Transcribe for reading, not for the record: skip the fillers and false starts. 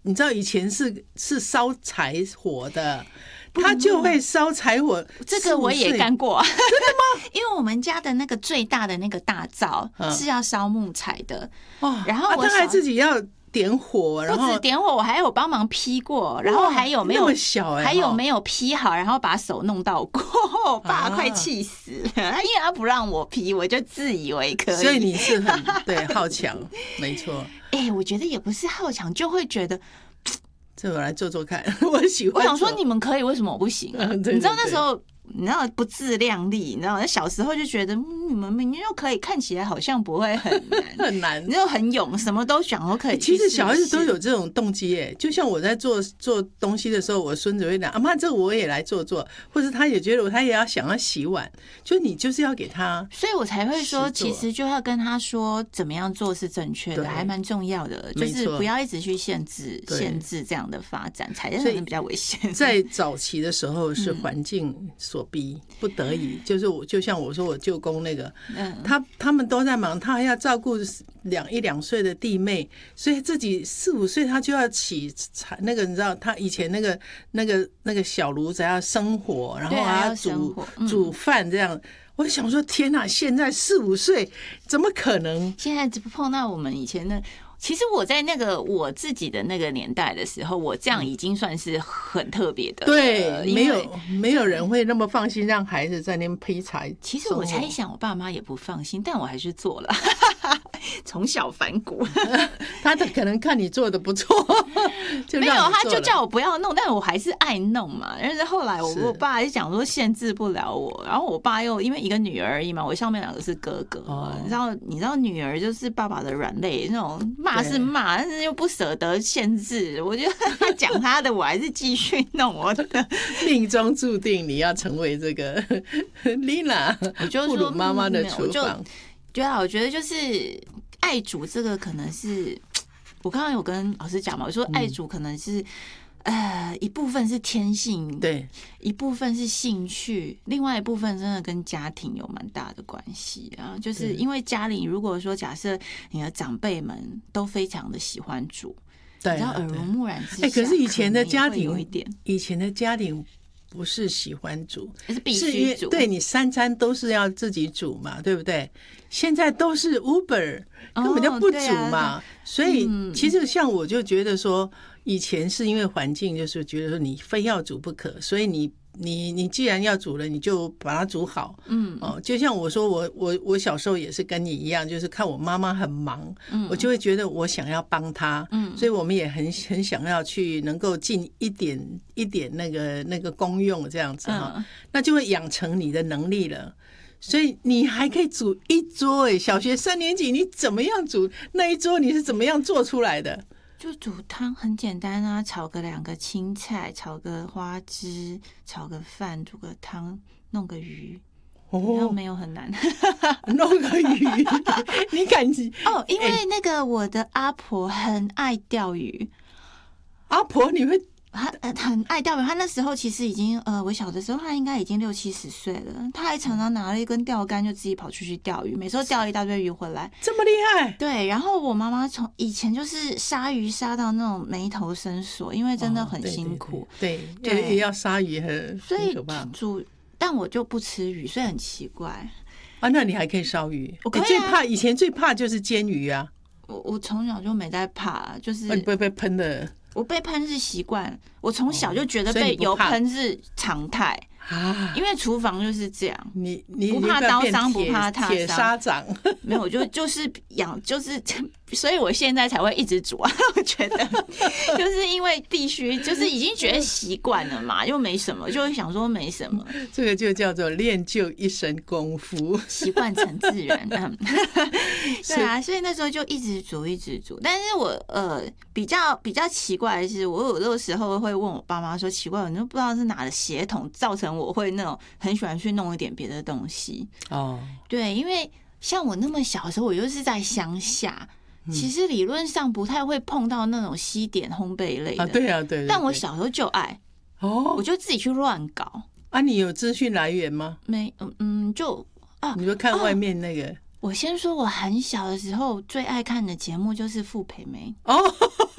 你知道以前是烧柴火的，他就会烧柴火。 这个我也干过，真的吗？因为我们家的那个最大的那个大灶是要烧木材的，然后他还自己要点火，然后不止点火，我还有帮忙劈过，然后还有没有那么小还有没有劈好，然后把手弄到过，我爸快气死了，因为他不让我劈，我就自以为可以。 所以你是很对好强，没错。 我觉得也不是好强，就会觉得这我来做做看，我喜欢。 我想说你们可以，为什么我不行啊？ 对对对， 你知道那时候。你知道不自量力，你知道小时候就觉得你们明明就可以，看起来好像不会很难， 很难， 你就很勇，什么都想都可以。 其实小孩子都有这种动机耶，就像我在做东西的时候，我孙子会讲：“阿妈，这个我也来做做。”或者他也觉得他也要想要洗碗，就你就是要给他， 所以我才会说，其实就要跟他说怎么样做是正确的，还蛮重要的，就是不要一直去限制这样的发展，才是比较危险。 在早期的时候是环境所逼，不得已，就像我说我舅公那个，他们都在忙，他还要照顾一两岁的弟妹，所以自己4、5岁他就要起那个，你知道他以前那个小炉子要生火，然后还要煮饭这样。我想说天哪，现在4、5岁怎么可能？ 现在只碰到我们以前的。其实我在那个我自己的那个年代的时候，我这样已经算是很特别的。 对，没有人会那么放心让孩子在那边劈柴。 其实我猜想，我爸妈也不放心，但我还是做了。从小反骨， 他可能看你做的不错， 没有，他就叫我不要弄，但我还是爱弄嘛。但是后来我爸就讲说限制不了我，然后我爸又因为一个女儿而已嘛，我上面2个是哥哥，你知道女儿就是爸爸的软肋，那种骂是骂，但是又不舍得限制。我觉得他讲他的，我还是继续弄我的。 命中注定你要成为这个 Lina， 我就说妈妈的厨房。 对啊，我觉得就是爱煮这个可能是我刚刚有跟老师讲嘛，我说爱煮可能是一部分是天性， 对， 一部分是兴趣，另外一部分真的跟家庭有蛮大的关系啊。就是因为家里如果说假设你的长辈们都非常的喜欢煮，你知道耳濡目染之下， 可是以前的家庭有一点， 以前的家庭不是喜欢煮， 是必须煮， 对，你3餐都是要自己煮嘛，对不对？现在都是 Uber， 根本就不煮嘛，所以其实像我就觉得说，以前是因为环境，就是觉得说你非要煮不可，所以你既然要煮了，你就把它煮好。就像我说，我小时候也是跟你一样，就是看我妈妈很忙，我就会觉得我想要帮她，所以我们也很想要去能够尽一点那个功用这样子哈，那就会养成你的能力了。所以你还可以煮一桌小学3年级你怎么样煮那一桌？你是怎么样做出来的？ 就煮汤很简单啊，炒个2个青菜，炒个花枝，炒个饭，煮个汤，弄个鱼，没有很难。 弄个鱼，你敢因为那个我的阿婆很爱钓鱼。 阿婆你会？ 他很爱钓鱼，他那时候其实已经我小的时候他应该已经60、70岁了，他还常常拿了一根钓竿就自己跑出去钓鱼，每次都钓一大堆鱼回来， 这么厉害。 对，然后我妈妈从以前就是杀鱼杀到那种眉头深锁，因为真的很辛苦， 对，也要杀鱼很可怕。 所以但我就不吃鱼，所以很奇怪啊。那你还可以烧鱼？ 我可以最怕以前最怕就是煎鱼啊。 我从小就没在怕，就是你不会被喷的。 我被喷是习惯，我从小就觉得被油喷是常态因为厨房就是这样，你不怕刀伤，不怕烫伤， 铁砂掌没有，就是所以我现在才会一直煮啊。我觉得就是因为必须，就是已经觉得习惯了嘛，又没什么，就会想说没什么。 这个就叫做练就一身功夫， 习惯成自然。对啊，所以那时候就一直煮，一直煮。但是我比较奇怪的是，我有的时候会问我爸妈说，奇怪，我都不知道是哪的血统造成我会那种很喜欢去弄一点别的东西。对，因为像我那么小的时候，我又是在乡下。其实理论上不太会碰到那种西点烘焙类的对啊，对。 但我小时候就爱我就自己去乱搞啊。你有资讯来源吗？ 没，就你就看外面那个。 我先说，我很小的时候最爱看的节目就是傅培梅